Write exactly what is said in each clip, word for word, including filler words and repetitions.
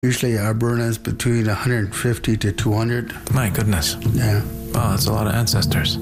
Usually our burn is between one hundred fifty to two hundred. My goodness. Yeah. Wow, that's a lot of ancestors.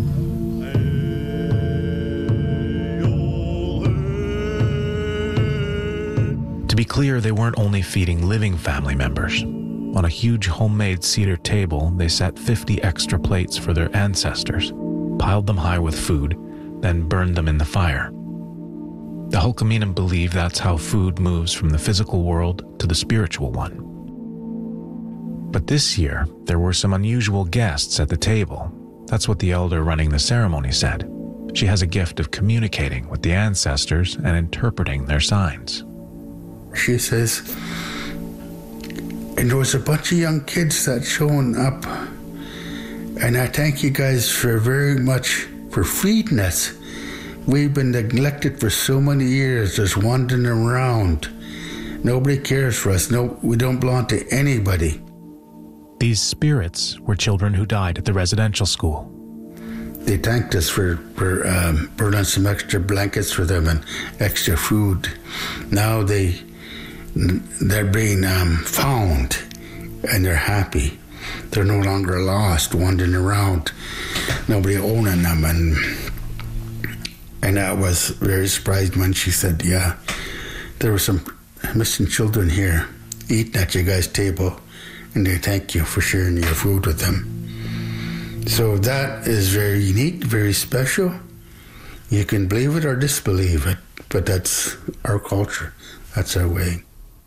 To be clear, they weren't only feeding living family members. On a huge homemade cedar table, they set fifty extra plates for their ancestors, piled them high with food, then burned them in the fire. The Hulkaminam believe that's how food moves from the physical world to the spiritual one. But this year, there were some unusual guests at the table. That's what the elder running the ceremony said. She has a gift of communicating with the ancestors and interpreting their signs. She says, and there was a bunch of young kids that shown up, and I thank you guys for very much for feeding us. We've been neglected for so many years, just wandering around. Nobody cares for us. No, we don't belong to anybody. These spirits were children who died at the residential school. They thanked us for, for um, burning some extra blankets for them and extra food. Now they, they're being um, found, and they're happy. They're no longer lost, wandering around, nobody owning them. And and I was very surprised when she said, yeah, there were some missing children here eating at your guys' table, and they thank you for sharing your food with them. So that is very unique, very special. You can believe it or disbelieve it, but that's our culture. That's our way.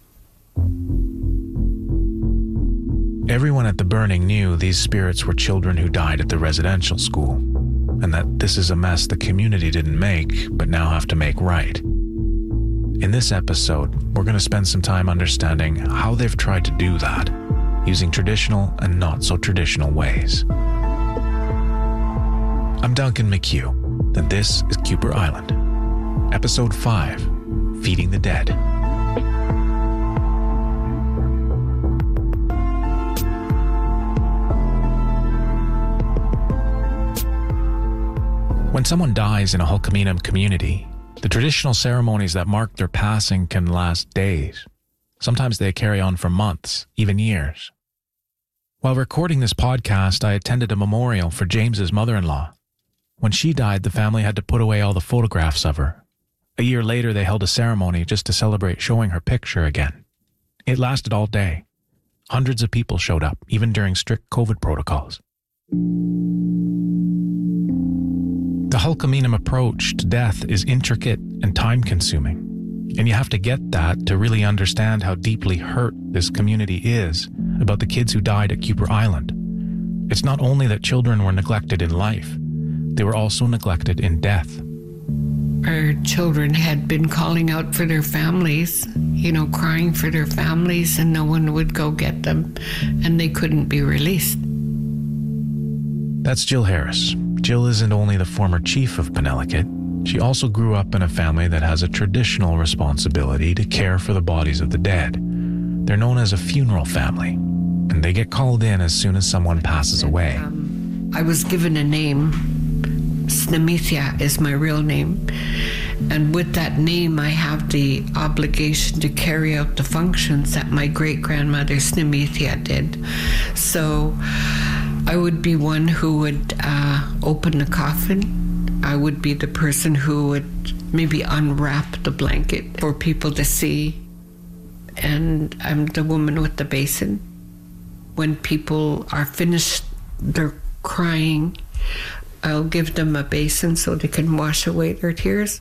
Everyone at the burning knew these spirits were children who died at the residential school, and that this is a mess the community didn't make, but now have to make right. In this episode, we're going to spend some time understanding how they've tried to do that, using traditional and not so traditional ways. I'm Duncan McHugh, and this is Kuper Island. Episode five, Feeding the Dead. When someone dies in a Hulkaminam community, the traditional ceremonies that mark their passing can last days. Sometimes they carry on for months, even years. While recording this podcast, I attended a memorial for James's mother-in-law. When she died, the family had to put away all the photographs of her. A year later, they held a ceremony just to celebrate showing her picture again. It lasted all day. Hundreds of people showed up, even during strict COVID protocols. The Hulkaminam approach to death is intricate and time-consuming, and you have to get that to really understand how deeply hurt this community is about the kids who died at Kuper Island. It's not only that children were neglected in life, they were also neglected in death. Our children had been calling out for their families, you know, crying for their families, and no one would go get them, and they couldn't be released. That's Jill Harris. Jill isn't only the former chief of Penelakut, she also grew up in a family that has a traditional responsibility to care for the bodies of the dead. They're known as a funeral family, and they get called in as soon as someone passes away. Um, I was given a name. Snamithia is my real name. And with that name, I have the obligation to carry out the functions that my great-grandmother Snamithia did. So I would be one who would uh, open the coffin. I would be the person who would maybe unwrap the blanket for people to see. And I'm the woman with the basin. When people are finished, they're crying, I'll give them a basin so they can wash away their tears.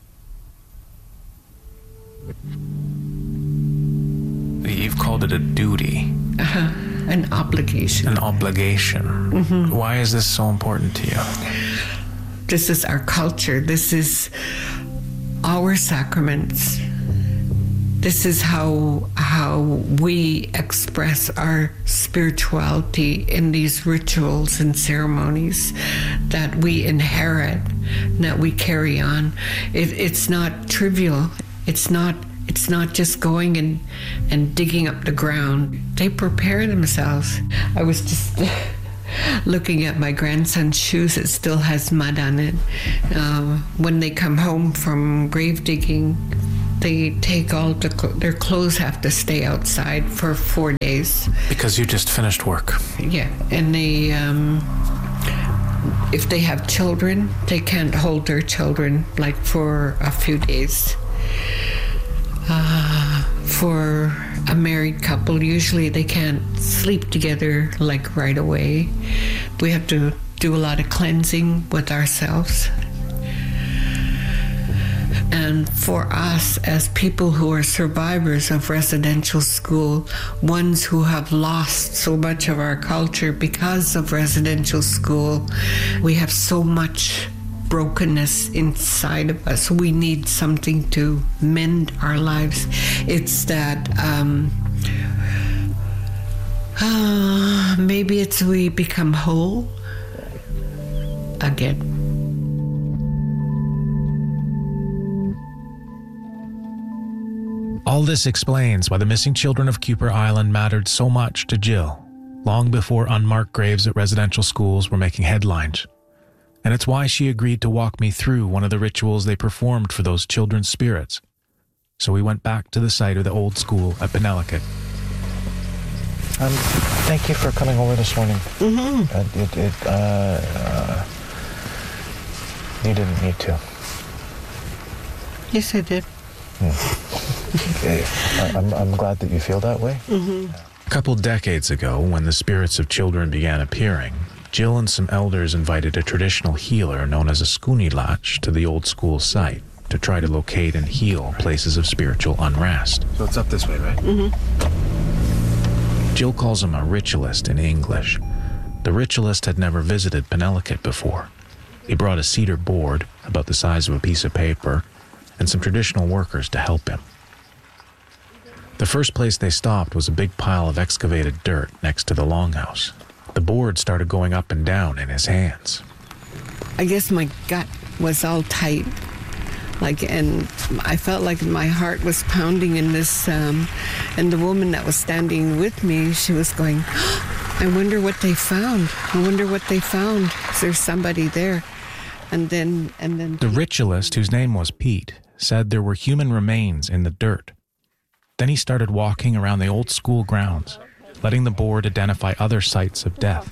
You've called it a duty. Uh-huh. An obligation. An obligation. Mm-hmm. Why is this so important to you? This is our culture. This is our sacraments. This is how how we express our spirituality in these rituals and ceremonies that we inherit, that we carry on. It, it's not trivial. It's not It's not just going and, and digging up the ground. They prepare themselves. I was just looking at my grandson's shoes. It still has mud on it. Uh, when they come home from grave digging, they take all the cl- their clothes have to stay outside for four days. Because you just finished work. Yeah, and they, um, if they have children, they can't hold their children like for a few days. Uh, for a married couple, usually they can't sleep together like right away. We have to do a lot of cleansing with ourselves. And for us, as people who are survivors of residential school, ones who have lost so much of our culture because of residential school, we have so much brokenness inside of us. We need something to mend our lives. It's that um, uh, maybe it's we become whole again. All this explains why the missing children of Kuper Island mattered so much to Jill, long before unmarked graves at residential schools were making headlines. And it's why she agreed to walk me through one of the rituals they performed for those children's spirits. So we went back to the site of the old school at Penelakut. Um, thank you for coming over this morning. Mm-hmm. Uh, it, it, uh, uh, you didn't need to. Yes, I did. Okay. I, I'm, I'm glad that you feel that way. Mm-hmm. A couple decades ago, when the spirits of children began appearing, Jill and some elders invited a traditional healer known as a Skunilatch to the old school site to try to locate and heal places of spiritual unrest. So it's up this way, right? Mm-hmm. Jill calls him a ritualist in English. The ritualist had never visited Penelakut before. He brought a cedar board, about the size of a piece of paper, and some traditional workers to help him. The first place they stopped was a big pile of excavated dirt next to the longhouse. The board started going up and down in his hands. I guess my gut was all tight, like, and I felt like my heart was pounding in this, um, and the woman that was standing with me, she was going, oh, I wonder what they found. I wonder what they found. Is there somebody there? And then, and then... The ritualist, whose name was Pete, said there were human remains in the dirt. Then he started walking around the old school grounds, letting the board identify other sites of death.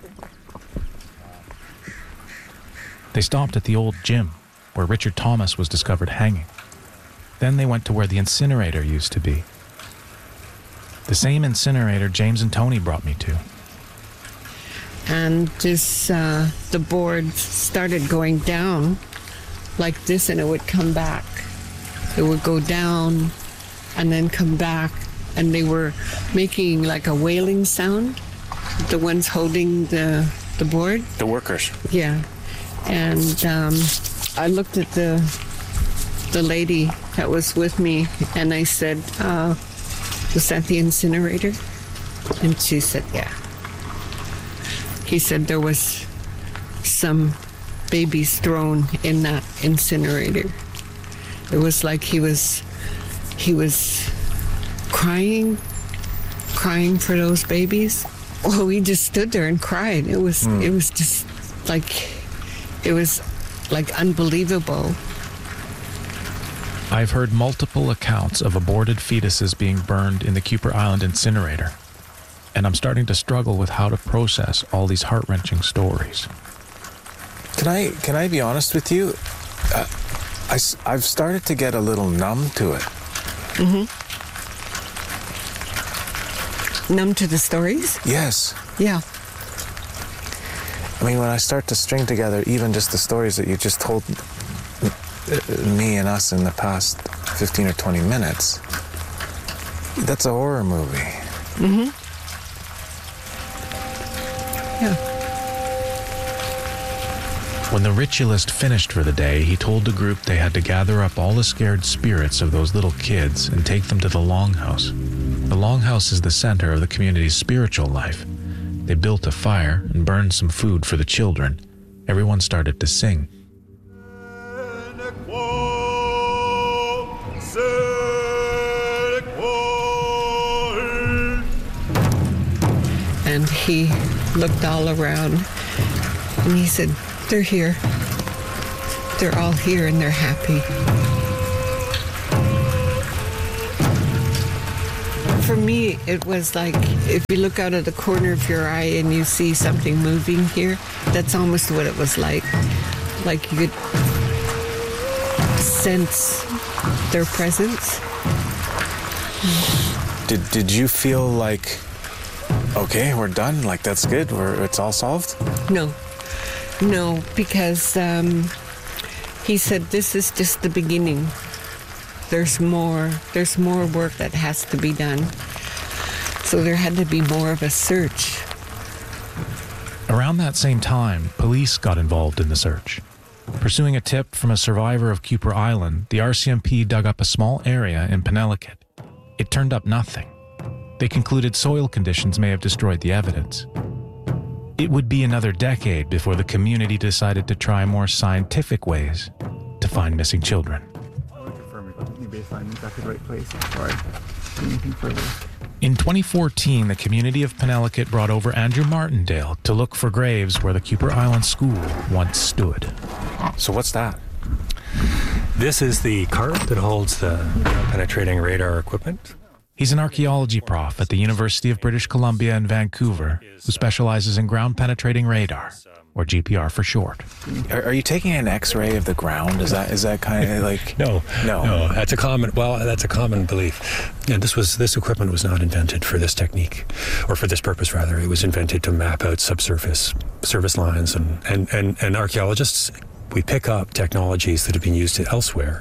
They stopped at the old gym, where Richard Thomas was discovered hanging. Then they went to where the incinerator used to be. The same incinerator James and Tony brought me to. And this, uh, the board started going down like this, and it would come back. It would go down and then come back. And they were making like a wailing sound, the ones holding the the board. The workers. Yeah. And um, I looked at the the lady that was with me, and I said, uh, was that the incinerator? And she said, yeah. He said there was some babies thrown in that incinerator. It was like he was, he was crying, crying for those babies. Well, we just stood there and cried. It was, mm. it was just like, it was like unbelievable. I've heard multiple accounts of aborted fetuses being burned in the Kuper Island incinerator, and I'm starting to struggle with how to process all these heart-wrenching stories. Can I, can I be honest with you? Uh, I, I've started to get a little numb to it. Mm-hmm. Numb to the stories? Yes. Yeah. I mean, when I start to string together even just the stories that you just told me and us in the past fifteen or twenty minutes, that's a horror movie. Mm-hmm. Yeah. When the ritualist finished for the day, he told the group they had to gather up all the scared spirits of those little kids and take them to the longhouse. The longhouse is the center of the community's spiritual life. They built a fire and burned some food for the children. Everyone started to sing. And he looked all around and he said, they're here. They're all here and they're happy. For me, it was like if you look out of the corner of your eye and you see something moving here, that's almost what it was like. Like you could sense their presence. Did Did you feel like, okay, we're done, like that's good, we're, it's all solved? No, no, because um, he said this is just the beginning. There's more, there's more work that has to be done. So there had to be more of a search. Around that same time, police got involved in the search. Pursuing a tip from a survivor of Kuper Island, the R C M P dug up a small area in Penelakut. It turned up nothing. They concluded soil conditions may have destroyed the evidence. It would be another decade before the community decided to try more scientific ways to find missing children. In twenty fourteen, the community of Penelakut brought over Andrew Martindale to look for graves where the Kuper Island School once stood. So what's that? This is the cart that holds the penetrating radar equipment. He's an archaeology prof at the University of British Columbia in Vancouver who specializes in ground-penetrating radar, or G P R for short. Are, are you taking an X-ray of the ground? Is that is that kind of like... No, no, no. That's a common. Well, that's a common belief. Yeah, this was this equipment was not invented for this technique, or for this purpose rather. It was invented to map out subsurface service lines, and and and, and archaeologists, we pick up technologies that have been used elsewhere.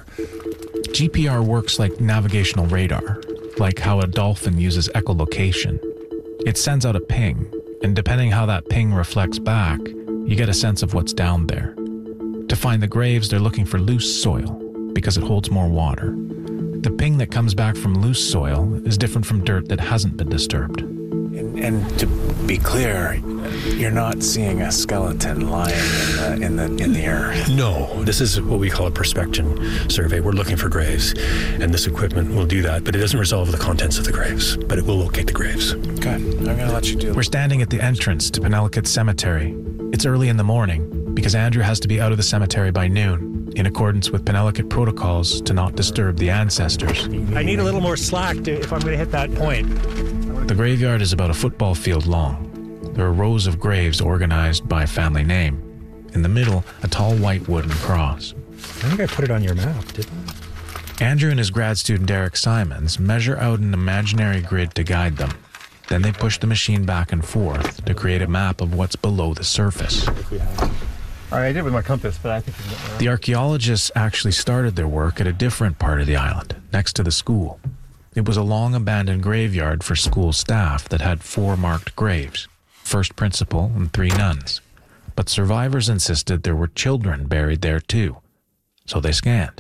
G P R works like navigational radar, like how a dolphin uses echolocation. It sends out a ping, and depending how that ping reflects back, you get a sense of what's down there. To find the graves, they're looking for loose soil, because it holds more water. The ping that comes back from loose soil is different from dirt that hasn't been disturbed. And, and to be clear, you're not seeing a skeleton lying in the, in the in the earth. No, this is what we call a prospection survey. We're looking for graves, and this equipment will do that, but it doesn't resolve the contents of the graves, but it will locate the graves. Good. I'm going to let you do it. We're standing at the entrance to Penelakut Cemetery. It's early in the morning because Andrew has to be out of the cemetery by noon, in accordance with Penelakut protocols to not disturb the ancestors. I need a little more slack to, if I'm going to hit that point. The graveyard is about a football field long. There are rows of graves organized by family name. In the middle, a tall white wooden cross. I think I put it on your map, didn't I? Andrew and his grad student Derek Simons measure out an imaginary grid to guide them. Then they push the machine back and forth to create a map of what's below the surface. All right, I did it with my compass, but I think we can get The archaeologists actually started their work at a different part of the island, next to the school. It was a long-abandoned graveyard for school staff that had four marked graves, first principal and three nuns. But survivors insisted there were children buried there too, so they scanned.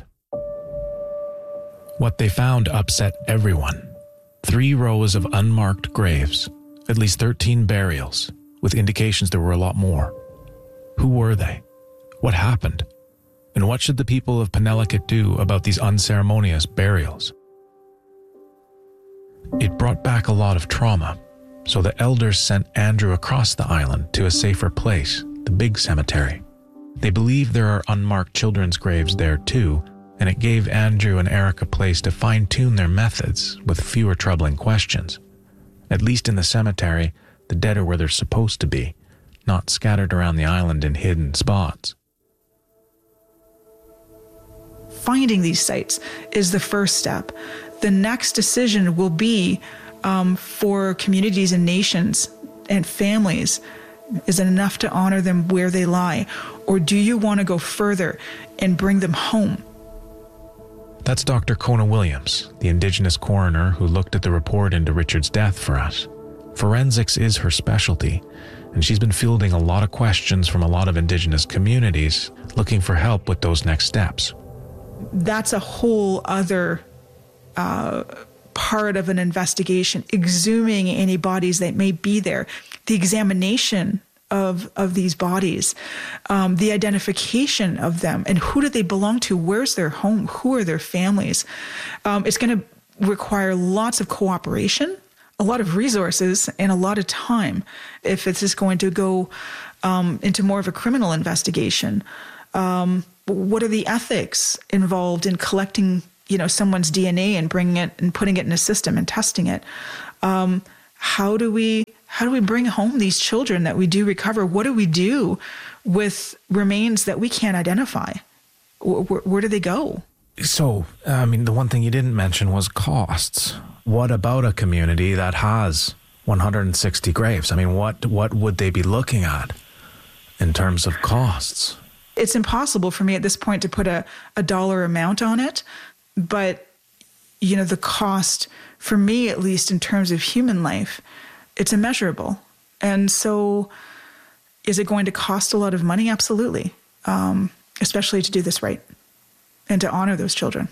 What they found upset everyone. Three rows of unmarked graves, at least thirteen burials, with indications there were a lot more. Who were they? What happened? And what should the people of Penelakut do about these unceremonious burials? It brought back a lot of trauma, so the elders sent Andrew across the island to a safer place, the big cemetery. They believe there are unmarked children's graves there too, and it gave Andrew and Eric a place to fine-tune their methods with fewer troubling questions. At least in the cemetery, the dead are where they're supposed to be, not scattered around the island in hidden spots. Finding these sites is the first step. The next decision will be um, for communities and nations and families. Is it enough to honor them where they lie? Or do you want to go further and bring them home? That's Doctor Kona Williams, the Indigenous coroner who looked at the report into Richard's death for us. Forensics is her specialty, and she's been fielding a lot of questions from a lot of Indigenous communities looking for help with those next steps. That's a whole other uh, part of an investigation, exhuming any bodies that may be there, the examination of of these bodies, um, the identification of them, and who do they belong to? Where's their home? Who are their families? Um, it's going to require lots of cooperation, a lot of resources, and a lot of time if it's just going to go um, into more of a criminal investigation. Um, what are the ethics involved in collecting, you know, someone's D N A and bringing it and putting it in a system and testing it? Um, how do we how do we bring home these children that we do recover? What do we do with remains that we can't identify? Where, where do they go? So, I mean, the one thing you didn't mention was costs. What about a community that has one hundred sixty graves? I mean, what what would they be looking at in terms of costs? It's impossible for me at this point to put a, a dollar amount on it, but, you know, the cost, for me at least in terms of human life, it's immeasurable. And so is it going to cost a lot of money? Absolutely, um, especially to do this right and to honor those children.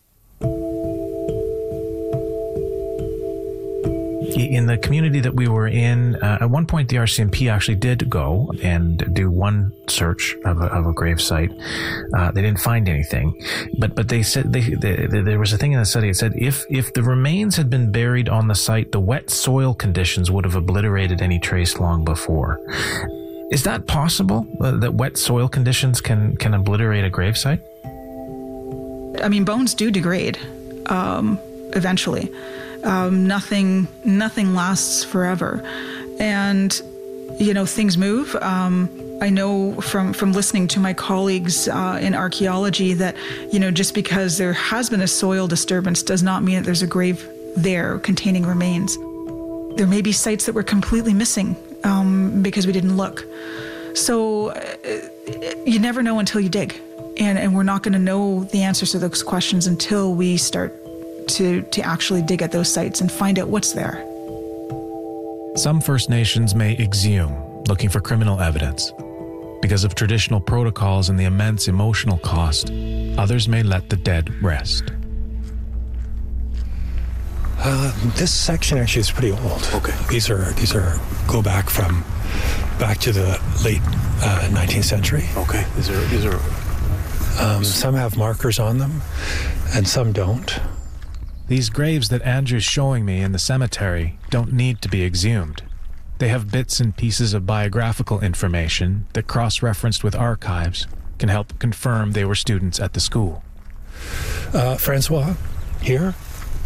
In the community that we were in, uh, at one point the R C M P actually did go and do one search of a, of a grave site. Uh, they didn't find anything, but but they said they, they, they, there was a thing in the study that said if if the remains had been buried on the site, the wet soil conditions would have obliterated any trace long before. Is that possible? Uh, that wet soil conditions can can obliterate a grave site? I mean, bones do degrade um, eventually. Um, nothing, nothing lasts forever, and you know things move. Um, I know from from listening to my colleagues uh, in archaeology that you know just because there has been a soil disturbance does not mean that there's a grave there containing remains. There may be sites that were completely missing um, because we didn't look. So uh, you never know until you dig, and and we're not going to know the answers to those questions until we start to to actually dig at those sites and find out what's there. Some First Nations may exhume, looking for criminal evidence. Because of traditional protocols and the immense emotional cost, others may let the dead rest. Uh, this section actually is pretty old. Okay. These are these are go back from back to the late uh, nineteenth century. Okay. These are these are. Um, some have markers on them, and some don't. These graves that Andrew's showing me in the cemetery don't need to be exhumed. They have bits and pieces of biographical information that, cross-referenced with archives, can help confirm they were students at the school. Uh, Francois, here,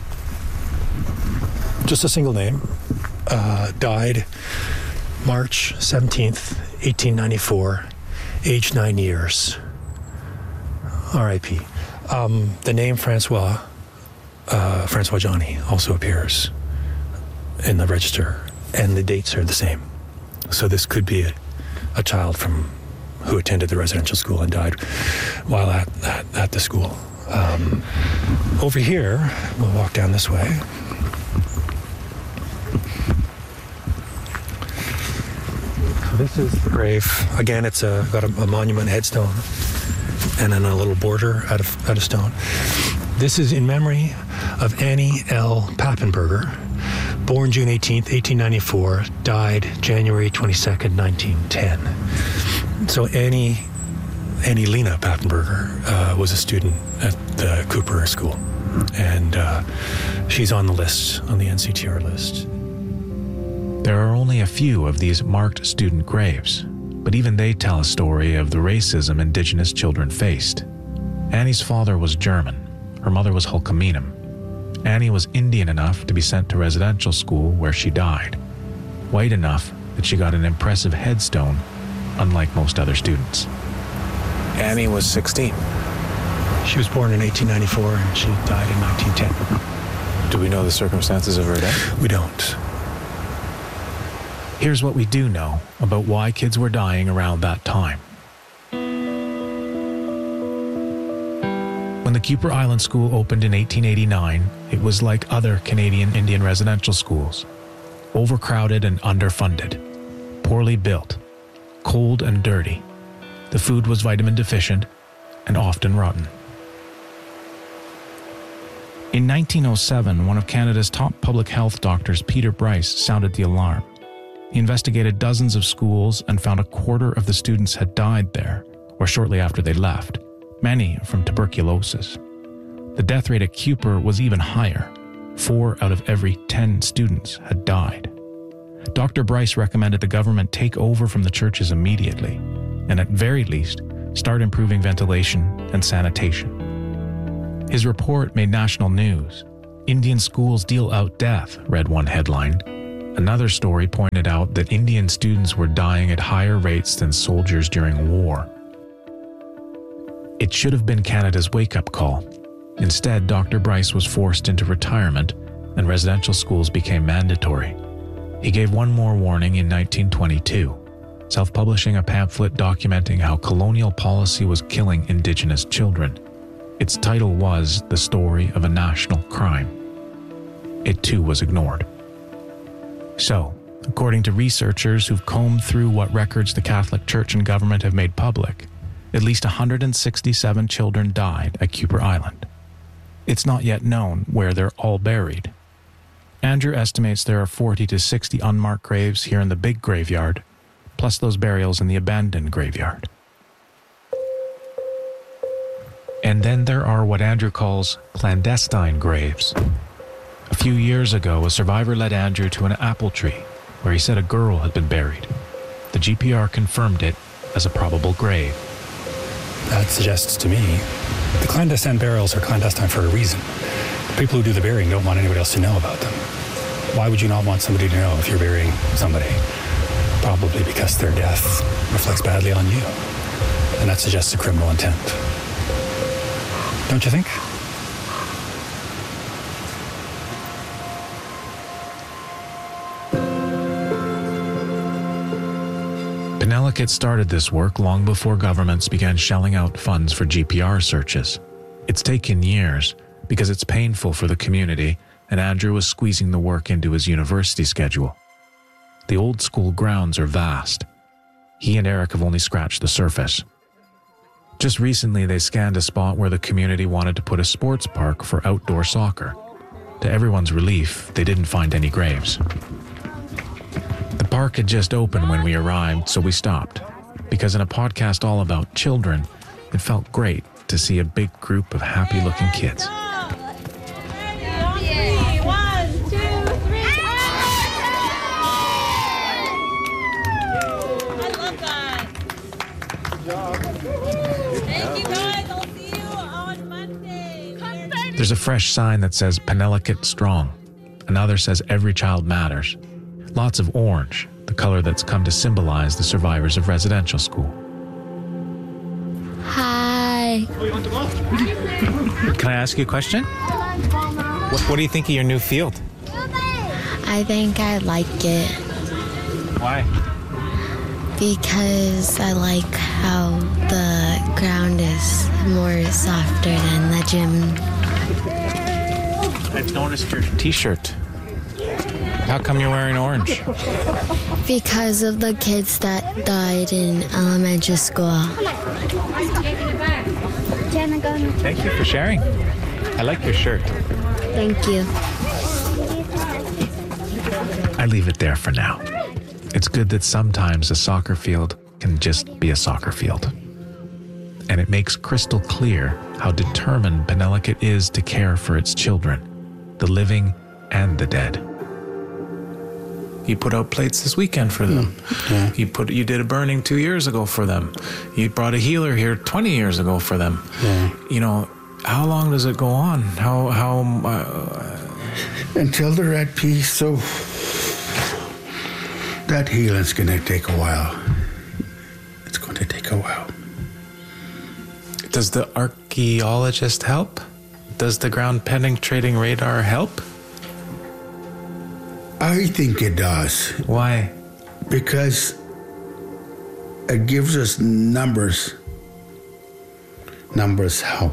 just a single name, uh, died March seventeenth, eighteen ninety-four, age nine years. R I P Um, the name Francois, uh, Francois Johnny, also appears in the register, and the dates are the same. So this could be a, a child from who attended the residential school and died while at, at, at the school. Um, over here, we'll walk down this way. So this is the grave. Again, it's a, got a, a monument headstone and then a little border out of, out of stone. This is in memory of Annie L. Pappenberger, born June eighteenth, eighteen ninety-four, died January twenty-second, nineteen ten. So Annie, Annie Lena Pappenberger uh, was a student at the Cooper School, and uh, she's on the list, on the N C T R list. There are only a few of these marked student graves, but even they tell a story of the racism Indigenous children faced. Annie's father was German. Her mother was Hulkaminam. Annie was Indian enough to be sent to residential school where she died. White enough that she got an impressive headstone, unlike most other students. Annie was sixteen. She was born in eighteen ninety-four and she died in nineteen ten. Do we know the circumstances of her death? We don't. Here's what we do know about why kids were dying around that time. When the Kuper Island School opened in eighteen eighty-nine, it was like other Canadian Indian residential schools. Overcrowded and underfunded. Poorly built. Cold and dirty. The food was vitamin deficient and often rotten. In nineteen oh seven, one of Canada's top public health doctors, Peter Bryce, sounded the alarm. He investigated dozens of schools and found a quarter of the students had died there, or shortly after they left, many from tuberculosis. The death rate at Kuper was even higher. Four out of every ten students had died. Doctor Bryce recommended the government take over from the churches immediately, and at very least, start improving ventilation and sanitation. His report made national news, Indian schools deal out death, read one headline. Another story pointed out that Indian students were dying at higher rates than soldiers during war. It should have been Canada's wake-up call. Instead, Doctor Bryce was forced into retirement, and residential schools became mandatory. He gave one more warning in nineteen twenty-two, self-publishing a pamphlet documenting how colonial policy was killing Indigenous children. Its title was The Story of a National Crime. It too was ignored. So, according to researchers who've combed through what records the Catholic Church and government have made public, at least one hundred sixty-seven children died at Kuper Island. It's not yet known where they're all buried. Andrew estimates there are forty to sixty unmarked graves here in the big graveyard, plus those burials in the abandoned graveyard. And then there are what Andrew calls clandestine graves. A few years ago, a survivor led Andrew to an apple tree where he said a girl had been buried. The G P R confirmed it as a probable grave. That suggests to me the clandestine burials are clandestine for a reason. The people who do the burying don't want anybody else to know about them. Why would you not want somebody to know if you're burying somebody? Probably because their death reflects badly on you. And that suggests a criminal intent. Don't you think? Penelakut started this work long before governments began shelling out funds for G P R searches. It's taken years because it's painful for the community, and Andrew was squeezing the work into his university schedule. The old school grounds are vast. He and Eric have only scratched the surface. Just recently, they scanned a spot where the community wanted to put a sports park for outdoor soccer. To everyone's relief, they didn't find any graves. The park had just opened when we arrived, so we stopped. Because in a podcast all about children, it felt great to see a big group of happy-looking kids. There's a fresh sign that says Penelakut Strong. Another says Every Child Matters. Lots of orange, the color that's come to symbolize the survivors of residential school. Hi. Can I ask you a question? What, what do you think of your new field? I think I like it. Why? Because I like how the ground is more softer than the gym. I've noticed your t-shirt. How come you're wearing orange? Because of the kids that died in elementary school. Thank you for sharing. I like your shirt. Thank you. I leave it there for now. It's good that sometimes a soccer field can just be a soccer field. And it makes crystal clear how determined Penelakut is to care for its children, the living and the dead. You put out plates this weekend for them. Mm, yeah. You put you did a burning two years ago for them. You brought a healer here twenty years ago for them. Yeah. You know, how long does it go on? How how uh, until they're at peace? So that healing's going to take a while. It's going to take a while. Does the archaeologist help? Does the ground penetrating radar help? I think it does. Why? Because it gives us numbers. Numbers help.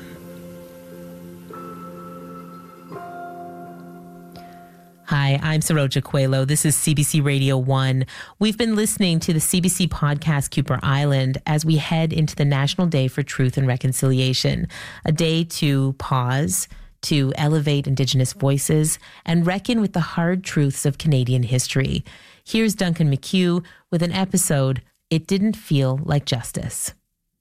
Hi, I'm Saroja Coelho. This is C B C Radio one. We've been listening to the C B C podcast Kuper Island as we head into the National Day for Truth and Reconciliation, a day to pause, to elevate Indigenous voices, and reckon with the hard truths of Canadian history. Here's Duncan McHugh with an episode, It Didn't Feel Like Justice.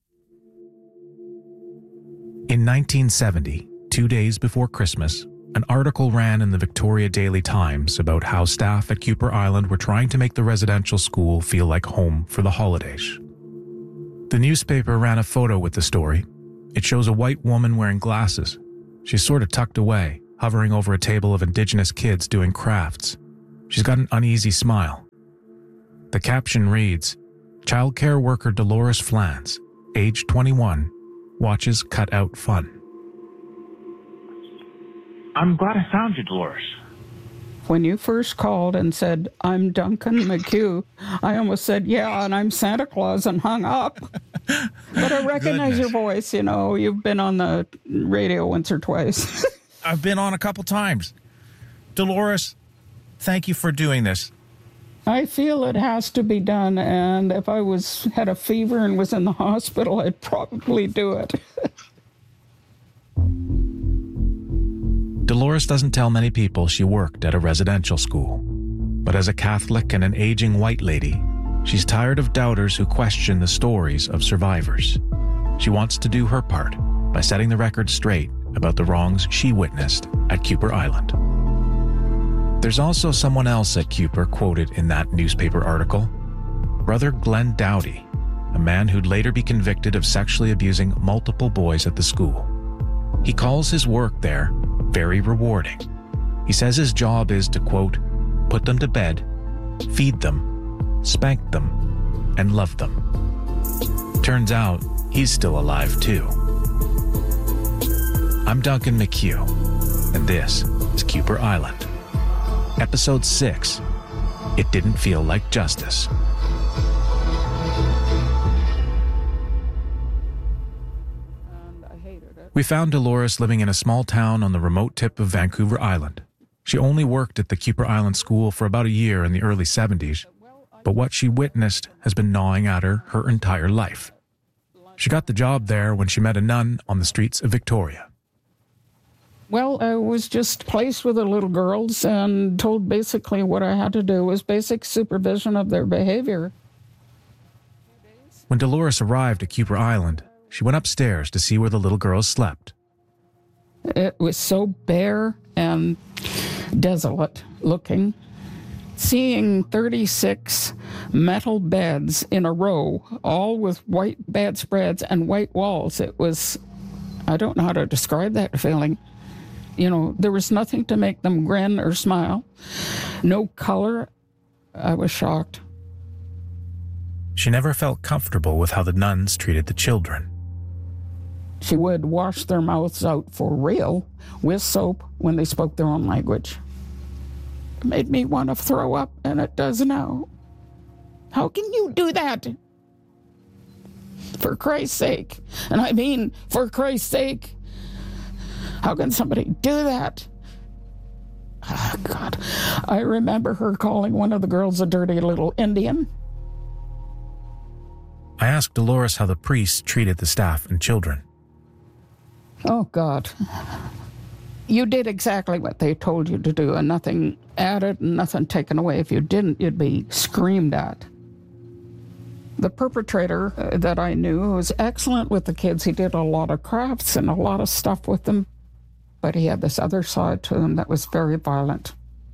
In nineteen seventy, two days before Christmas, an article ran in the Victoria Daily Times about how staff at Kuper Island were trying to make the residential school feel like home for the holidays. The newspaper ran a photo with the story. It shows a white woman wearing glasses. She's sort of tucked away, hovering over a table of Indigenous kids doing crafts. She's got an uneasy smile. The caption reads, "Child care worker Dolores Flans, age twenty-one, watches cutout fun." I'm glad I found you, Dolores. When you first called and said, "I'm Duncan McHugh," I almost said, "Yeah, and I'm Santa Claus," and hung up. But I recognize your voice. You know, you've been on the radio once or twice. I've been on a couple times. Dolores, thank you for doing this. I feel it has to be done, and if I was had a fever and was in the hospital, I'd probably do it. Dolores doesn't tell many people she worked at a residential school. But as a Catholic and an aging white lady, she's tired of doubters who question the stories of survivors. She wants to do her part by setting the record straight about the wrongs she witnessed at Kuper Island. There's also someone else at Kuper quoted in that newspaper article, Brother Glenn Dowdy, a man who'd later be convicted of sexually abusing multiple boys at the school. He calls his work there very rewarding. He says his job is to, quote, put them to bed, feed them, spank them, and love them. Turns out he's still alive too. I'm Duncan McHugh, and this is Kuper Island. Episode six, It Didn't Feel Like Justice. We found Dolores living in a small town on the remote tip of Vancouver Island. She only worked at the Kuper Island School for about a year in the early seventies, but what she witnessed has been gnawing at her her entire life. She got the job there when she met a nun on the streets of Victoria. Well, I was just placed with the little girls and told basically what I had to do was basic supervision of their behavior. When Dolores arrived at Kuper Island, she went upstairs to see where the little girls slept. It was so bare and desolate looking. Seeing thirty-six metal beds in a row, all with white bedspreads and white walls, it was, I don't know how to describe that feeling. You know, there was nothing to make them grin or smile. No color. I was shocked. She never felt comfortable with how the nuns treated the children. She would wash their mouths out for real with soap when they spoke their own language. It made me want to throw up, and it does now. How can you do that? For Christ's sake. And I mean, for Christ's sake. How can somebody do that? Oh, God. I remember her calling one of the girls a dirty little Indian. I asked Dolores how the priests treated the staff and children. Oh, God. You did exactly what they told you to do, and nothing added and nothing taken away. If you didn't, you'd be screamed at. The perpetrator uh, that I knew was excellent with the kids. He did a lot of crafts and a lot of stuff with them, but he had this other side to him that was very violent.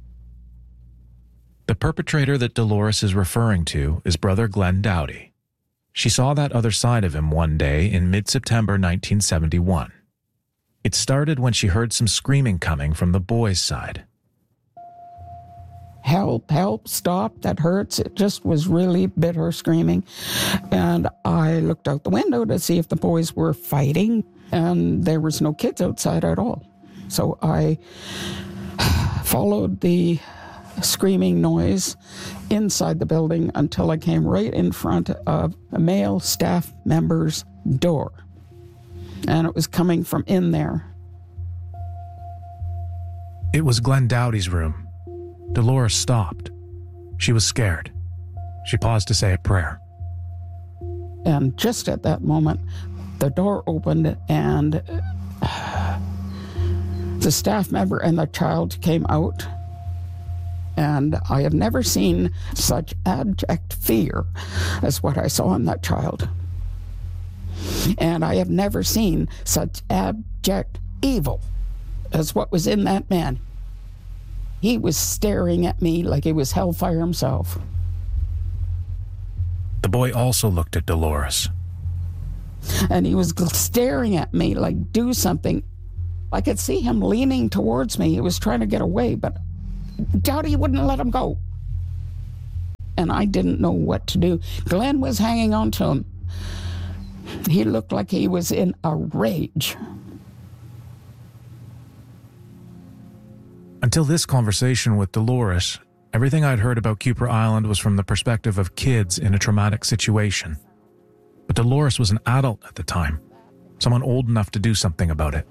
The perpetrator that Dolores is referring to is Brother Glenn Dowdy. She saw that other side of him one day in mid-September nineteen seventy-one. It started when she heard some screaming coming from the boys' side. Help, help, stop, that hurts. It just was really bitter screaming. And I looked out the window to see if the boys were fighting, and there was no kids outside at all. So I followed the screaming noise inside the building until I came right in front of a male staff member's door. And it was coming from in there. It was Glenn Dowdy's room. Dolores stopped. She was scared. She paused to say a prayer. And just at that moment, the door opened and uh, the staff member and the child came out. And I have never seen such abject fear as what I saw in that child. And I have never seen such abject evil as what was in that man. He was staring at me like he was hellfire himself. The boy also looked at Dolores. And he was staring at me like, do something. I could see him leaning towards me. He was trying to get away, but Dowdy wouldn't let him go. And I didn't know what to do. Glenn was hanging on to him. He looked like he was in a rage. Until this conversation with Dolores, everything I'd heard about Kuper Island was from the perspective of kids in a traumatic situation. But Dolores was an adult at the time, someone old enough to do something about it.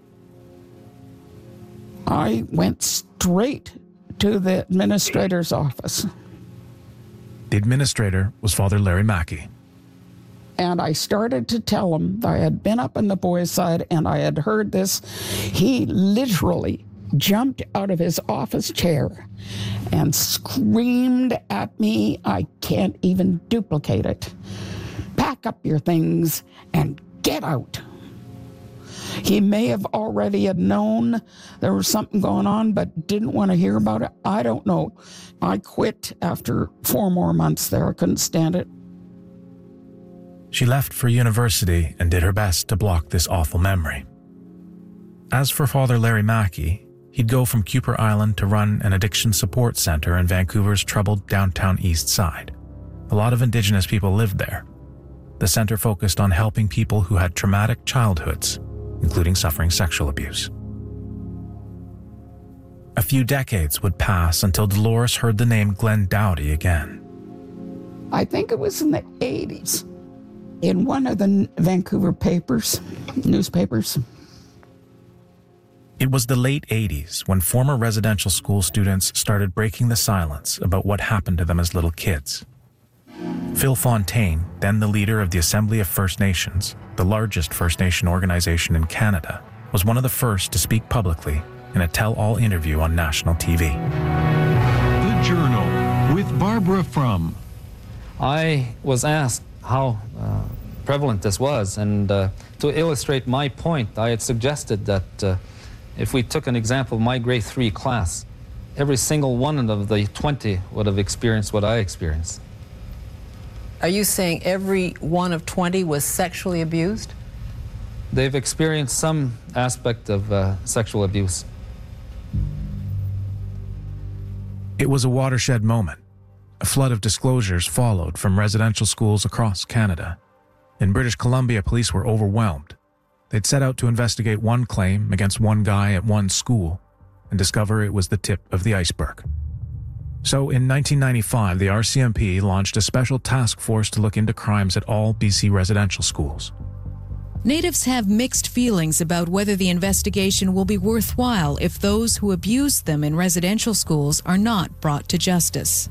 I went straight to the administrator's office. The administrator was Father Larry Mackey. And I started to tell him that I had been up on the boys' side and I had heard this. He literally jumped out of his office chair and screamed at me. I can't even duplicate it. Pack up your things and get out. He may have already had known there was something going on, but didn't want to hear about it. I don't know. I quit after four more months there. I couldn't stand it. She left for university and did her best to block this awful memory. As for Father Larry Mackey, he'd go from Kuper Island to run an addiction support center in Vancouver's troubled downtown east side. A lot of Indigenous people lived there. The center focused on helping people who had traumatic childhoods, including suffering sexual abuse. A few decades would pass until Dolores heard the name Glenn Dowdy again. I think it was in the eighties, in one of the Vancouver papers, newspapers. It was the late eighties when former residential school students started breaking the silence about what happened to them as little kids. Phil Fontaine, then the leader of the Assembly of First Nations, the largest First Nation organization in Canada, was one of the first to speak publicly in a tell-all interview on national T V. The Journal with Barbara Frum. I was asked how uh, prevalent this was, and uh, to illustrate my point, I had suggested that uh, if we took an example of my grade three class, every single one of the twenty would have experienced what I experienced. Are you saying every one of twenty was sexually abused? They've experienced some aspect of uh, sexual abuse. It was a watershed moment. A flood of disclosures followed from residential schools across Canada. In British Columbia, police were overwhelmed. They'd set out to investigate one claim against one guy at one school and discover it was the tip of the iceberg. So in nineteen ninety-five, the R C M P launched a special task force to look into crimes at all B C residential schools. Natives have mixed feelings about whether the investigation will be worthwhile if those who abused them in residential schools are not brought to justice.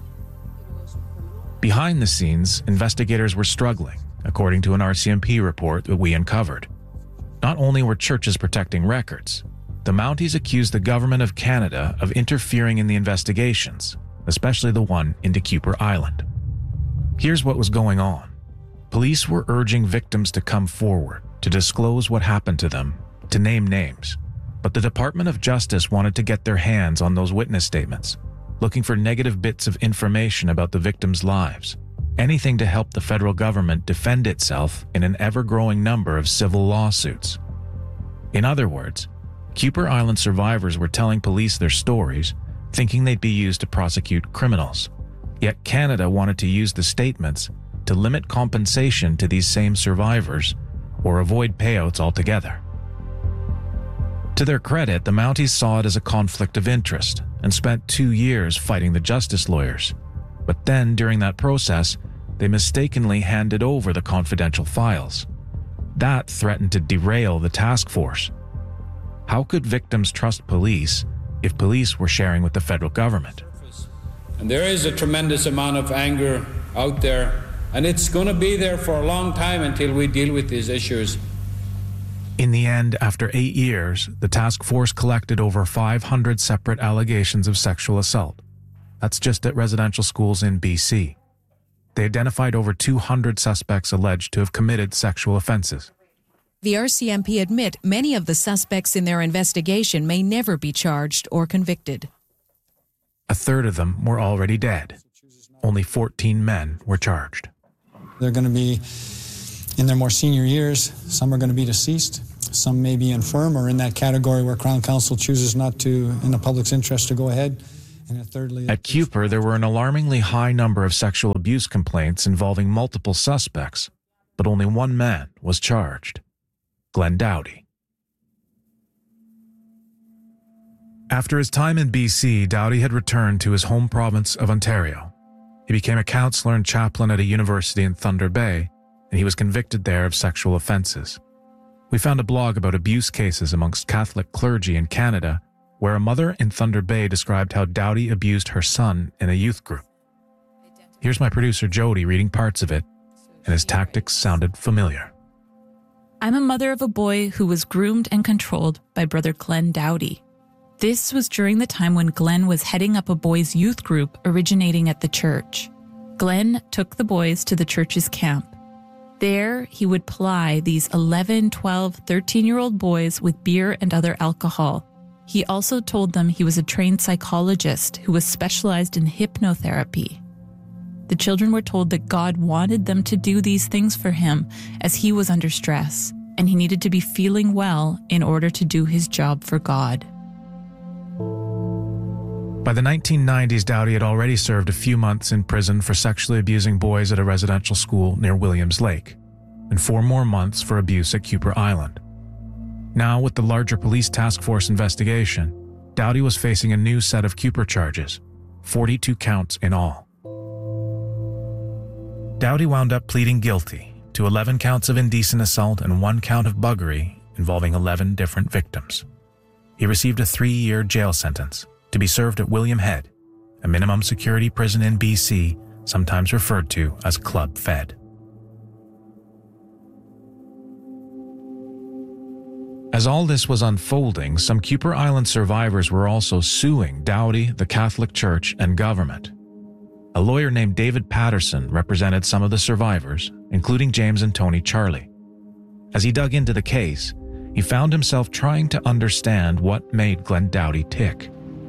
Behind the scenes, investigators were struggling, according to an R C M P report that we uncovered. Not only were churches protecting records, the Mounties accused the Government of Canada of interfering in the investigations, especially the one into Kuper Island. Here's what was going on. Police were urging victims to come forward, to disclose what happened to them, to name names. But the Department of Justice wanted to get their hands on those witness statements, looking for negative bits of information about the victims' lives, anything to help the federal government defend itself in an ever-growing number of civil lawsuits. In other words, Kuper Island survivors were telling police their stories, thinking they'd be used to prosecute criminals. Yet Canada wanted to use the statements to limit compensation to these same survivors or avoid payouts altogether. To their credit, the Mounties saw it as a conflict of interest and spent two years fighting the justice lawyers. But then, during that process, they mistakenly handed over the confidential files. That threatened to derail the task force. How could victims trust police if police were sharing with the federal government? And there is a tremendous amount of anger out there, and it's going to be there for a long time until we deal with these issues. In the end, after eight years, the task force collected over five hundred separate allegations of sexual assault. That's just at residential schools in B C. They identified over two hundred suspects alleged to have committed sexual offenses. The R C M P admit many of the suspects in their investigation may never be charged or convicted. A third of them were already dead. Only fourteen men were charged. They're going to be in their more senior years. Some are going to be deceased. Some may be infirm or in that category where Crown Counsel chooses not to, in the public's interest, to go ahead. And thirdly, at Cupar, there were an alarmingly high number of sexual abuse complaints involving multiple suspects, but only one man was charged: Glenn Doughty. After his time in B C, Doughty had returned to his home province of Ontario. He became a counselor and chaplain at a university in Thunder Bay, and he was convicted there of sexual offenses. We found a blog about abuse cases amongst Catholic clergy in Canada, where a mother in Thunder Bay described how Doughty abused her son in a youth group. Here's my producer Jody reading parts of it, and his tactics sounded familiar. I'm a mother of a boy who was groomed and controlled by Brother Glenn Doughty. This was during the time when Glenn was heading up a boys' youth group originating at the church. Glenn took the boys to the church's camp. There, he would ply these eleven, twelve, thirteen-year-old boys with beer and other alcohol. He also told them he was a trained psychologist who was specialized in hypnotherapy. The children were told that God wanted them to do these things for him as he was under stress, and he needed to be feeling well in order to do his job for God. By the nineteen nineties, Doughty had already served a few months in prison for sexually abusing boys at a residential school near Williams Lake, and four more months for abuse at Cupar Island. Now, with the larger police task force investigation, Doughty was facing a new set of Cupar charges, forty-two counts in all. Doughty wound up pleading guilty to eleven counts of indecent assault and one count of buggery involving eleven different victims. He received a three-year jail sentence to be served at William Head, a minimum security prison in B C, sometimes referred to as Club Fed. As all this was unfolding, some Cupar Island survivors were also suing Doughty, the Catholic Church, and government. A lawyer named David Patterson represented some of the survivors, including James and Tony Charlie. As he dug into the case, he found himself trying to understand what made Glenn Doughty tick.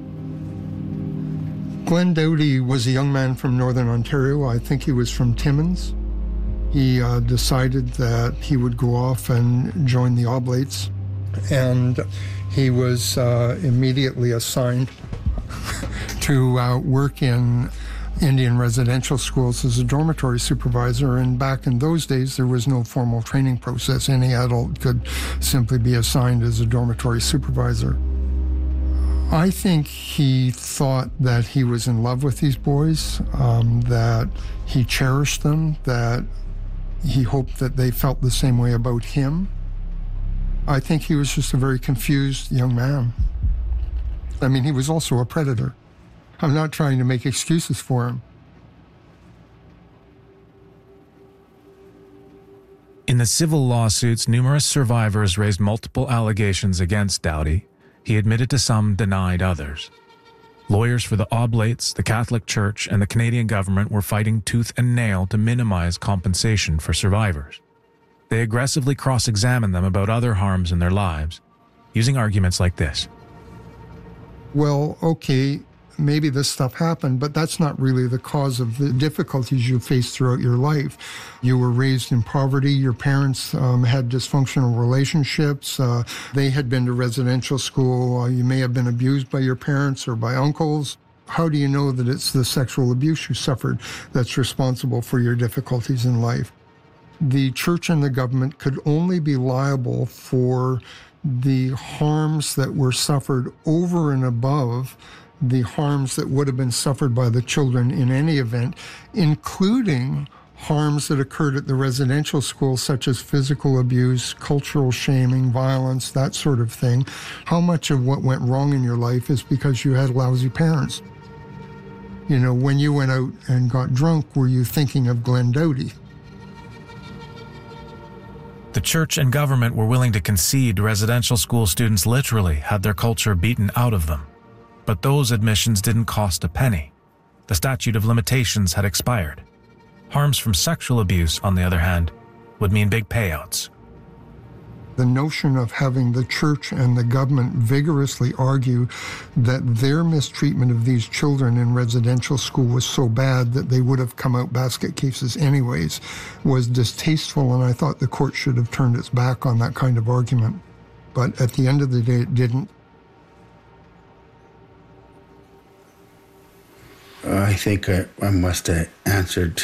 Glenn Doughty was a young man from Northern Ontario. I think he was from Timmins. He uh, decided that he would go off and join the Oblates, and he was uh, immediately assigned to uh, work in Indian residential schools as a dormitory supervisor. And back in those days, there was no formal training process. Any adult could simply be assigned as a dormitory supervisor. I think he thought that he was in love with these boys, um, that he cherished them, that he hoped that they felt the same way about him. I think he was just a very confused young man. I mean, he was also a predator. I'm not trying to make excuses for him. In the civil lawsuits, numerous survivors raised multiple allegations against Doughty. He admitted to some, denied others. Lawyers for the Oblates, the Catholic Church, and the Canadian government were fighting tooth and nail to minimize compensation for survivors. They aggressively cross-examined them about other harms in their lives, using arguments like this. Well, okay, maybe this stuff happened, but that's not really the cause of the difficulties you face throughout your life. You were raised in poverty. Your parents um, had dysfunctional relationships. Uh, they had been to residential school. Uh, you may have been abused by your parents or by uncles. How do you know that it's the sexual abuse you suffered that's responsible for your difficulties in life? The church and the government could only be liable for the harms that were suffered over and above the harms that would have been suffered by the children in any event, including harms that occurred at the residential school, such as physical abuse, cultural shaming, violence, that sort of thing. How much of what went wrong in your life is because you had lousy parents? You know, when you went out and got drunk, were you thinking of Glenn Doughty? The church and government were willing to concede residential school students literally had their culture beaten out of them. But those admissions didn't cost a penny. The statute of limitations had expired. Harms from sexual abuse, on the other hand, would mean big payouts. The notion of having the church and the government vigorously argue that their mistreatment of these children in residential school was so bad that they would have come out basket cases anyways was distasteful, and I thought the court should have turned its back on that kind of argument. but at the end of the day, it didn't. I think I, I must have answered